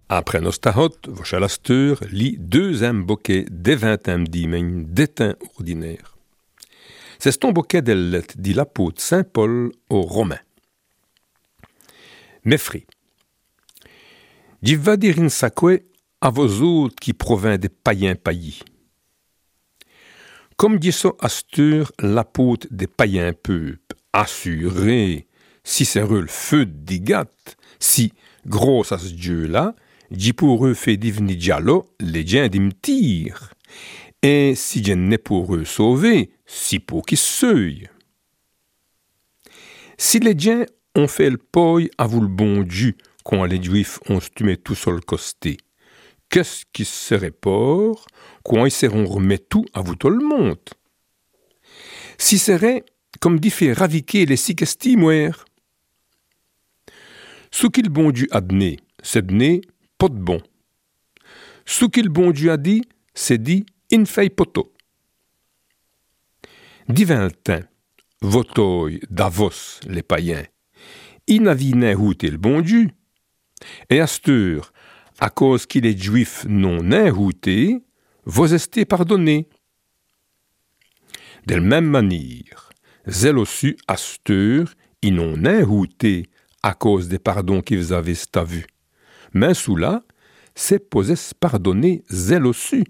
Après nostahot, vochalasteur, lit deuxième bouquet des 20e dimen d'étain ordinaire. C'est ton bouquet de lettres dit l'apôtre Saint Paul aux Romains. Mefri. D'y va dire in sacque à vos autres qui provient des païens paillis. Comme dit ça astur l'apôtre des païens peuples, assuré, si c'est le feu digat, si gros à ce Dieu-là, dit pour eux fait divni diallo, les gens d'imtir. Et si je n'ai pour eux sauvé, si pour qui seuil. Si les gens ont fait le poil à vous le bon Dieu, quand les Juifs ont stumé tout sur le costé, qu'est-ce qui serait port, quand ils seront remis tout à vous tout le monde? Si serait, comme dit fait raviquer les six estimoires. Ce qu'il bon Dieu a donné, c'est donné, pas de bon. Ce qu'il bon Dieu a dit, c'est dit, in fei poto. Divintin, votoy, Davos, les païens, inavine houté le bon Dieu. Et astur, à cause qu'il est juif non inhouté, vos estés pardonnés. De la même manière, zélossu astur, ils non inhouté à cause des pardons qu'ils avaient sta vu. Mais sous là, c'est posé pardonner zélossu.